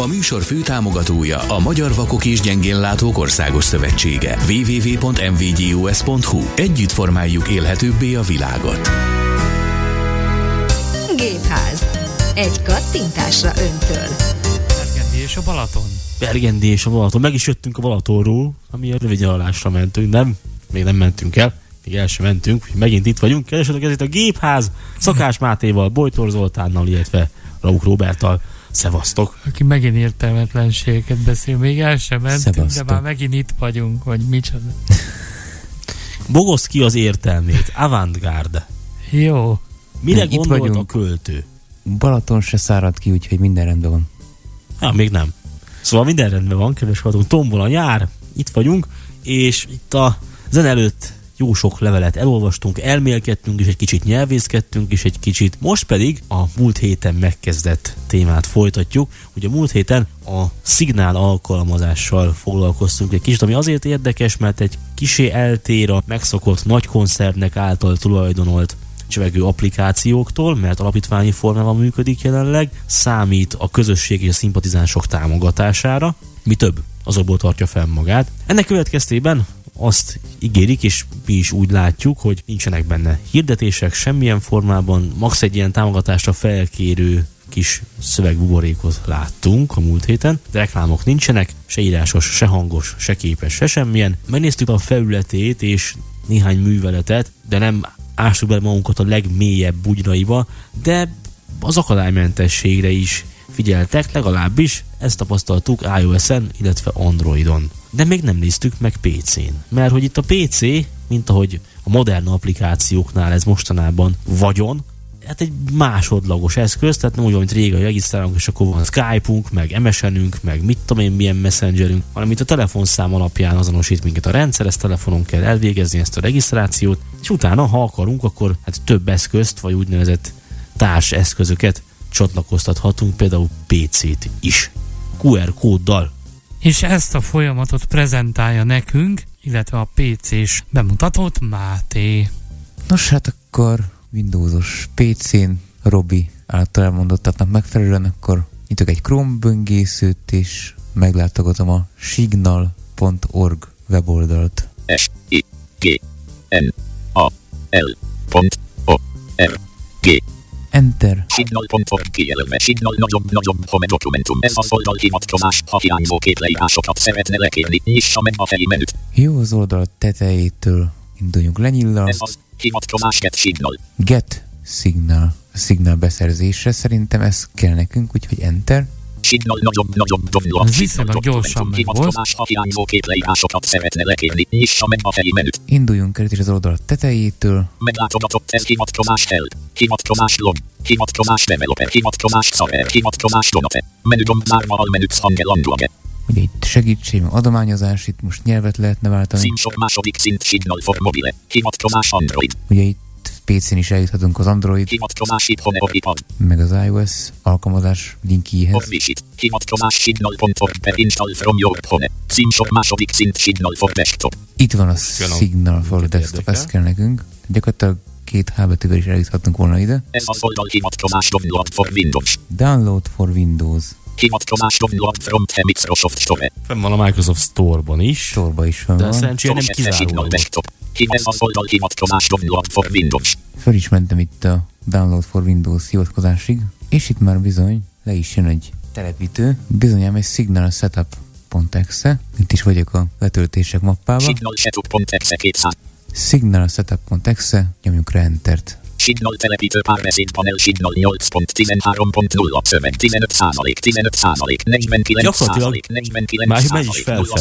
A műsor főtámogatója a Magyar Vakok és Gyengénlátók Országos Szövetsége. www.mvgyos.hu. Együtt formáljuk élhetőbbé a világot. Gépház. Egy kattintásra öntől. Bergendi és a Balaton. Bergendi és a Balaton. Meg is jöttünk a Balatonról, ami a rövid nyaralásra mentünk, nem? Még nem mentünk el. Még el sem mentünk, megint itt vagyunk. Keresetek ez itt a Gépház, Szakás Mátéval, Bojtor Zoltánnal, illetve Rauk Róberttal. Szevasztok! Aki megint értelmetlenségeket beszél, még el sem mentünk, Szevasztok. de már megint itt vagyunk, vagy micsoda. Bogozd ki az értelmét. Avantgárd. Jó. Mire Itt gondolt vagyunk. a költő? Balaton se szárad ki, úgyhogy minden rendben van. Még nem. Szóval minden rendben van, kedves hallgatók, tombol a nyár, itt vagyunk, és itt a zene előtt jó sok levelet elolvastunk, elmélkedtünk, és egy kicsit nyelvészkedtünk, és egy kicsit. Most pedig a múlt héten megkezdett témát folytatjuk. Ugye a múlt héten a Szignál alkalmazással foglalkoztunk egy kicsit, ami azért érdekes, mert egy kissé eltér a megszokott nagy koncernek által tulajdonolt csevegő applikációktól, mert alapítványi formában működik jelenleg, számít a közösség és a szimpatizánsok támogatására, mi több, azokból tartja fenn magát. Ennek következtében azt ígérik, és mi is úgy látjuk, hogy nincsenek benne hirdetések semmilyen formában, max egy ilyen támogatásra felkérő kis szövegbuborékot láttunk a múlt héten, de reklámok nincsenek, se írásos, se hangos, se képes, se semmilyen. Megnéztük a felületét és néhány műveletet, de nem ástuk bele magunkat a legmélyebb bugyraiba, de az akadálymentességre is figyeltek, legalábbis ezt tapasztaltuk iOS-en, illetve Androidon. De még nem néztük meg PC-n, mert hogy itt a PC, mint ahogy a modern applikációknál ez mostanában vagyon, hát egy másodlagos eszköz, tehát nem úgy, mint régen regisztrálunk, és akkor van Skype-unk, meg MSN-ünk, meg mit tudom én, milyen messengerünk, hanem itt a telefonszám alapján azonosít minket a rendszer, ezt telefonon kell elvégezni ezt a regisztrációt, és utána, ha akarunk, akkor hát több eszközt, vagy úgynevezett társ eszközöket csatlakoztathatunk, például PC-t is. QR kóddal. És ezt a folyamatot prezentálja nekünk, illetve a PC-s bemutatót Máté. Nos, hát akkor Windowsos PC-n Robi által elmondottaknak megfelelően, akkor nyitok egy Chrome böngészőt, és meglátogatom a signal.org weboldalt. signal.org. Enter. Signal.org kijelölve. Signal nagyobb home dokumentum. Ez az oldal hivatkozás, ha hiányzó képleírásokat szeretne lekérni. Nyissa meg a helyi menüt. Jó, az oldal tetejétől induljunk lenyillal. Ez az hivatkozás Get Signal. Get Signal. A Signal beszerzésre szerintem ez kell nekünk, úgyhogy Enter. Signal nagyobb download. Ez viszonylag gyorsan meg volt. Hivatkozás, ha hiányzó képleírásokat szeretne lekérni. Nyissa meg a helyi menüt. Induljunk el is az oldal tetejétől. Meglátogatott ez hivatkozás held. Hivatkozás log. Hivatkozás developer. Hivatkozás server. Hivatkozás donate. Menügomb zárva almenüt hangelanduage. Ugye itt segítség, adományozás, itt most nyelvet lehetne váltani. Színsor második szint Signal for mobile. Hivatkozás Android. Ugye itt PC-n is eljuthatunk az Android, Hivatkozás itthon iPad. meg az iOS alkalmazás linkjéhez. Officit. Hivatkozás Signal.org per install from your home. Színsor második szint Signal for desktop. Itt van a Jön a Signal for minket Desktop, érdekel. ez kell nekünk. Gyakorlatilag 2 H betűvel is eljuthatunk volna ide. Ez az oldal hivatkozás download for Windows. Download for Windows. Hivatkozás download from the Microsoft Store. Fenn van a Microsoft Store-ban is, Sorba is van. de szerencsére nem Signal kizárólag. desktop. Ez az oldal hivatkozás download for Windows. Föl is mentem itt a Download for Windows hivatkozásig, és itt már bizony le is jön egy telepítő. Bizonyám egy Signal Setup.exe. Itt is vagyok a letöltések mappában. Signal setup.exe 200. Signal Setup.exe, nyomjuk rá Entert. Signal telepítő párbeszéd panel Signal 8.13.0 szöveg 15%, 49%, Gyakorlatilag 49%, már megy is felfelé.